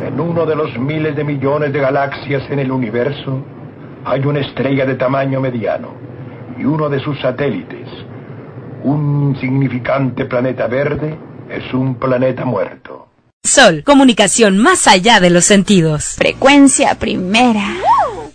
En uno de los miles de millones de galaxias en el universo hay una estrella de tamaño mediano y uno de sus satélites, un insignificante planeta verde, es un planeta muerto. Sol, comunicación más allá de los sentidos. Frecuencia primera.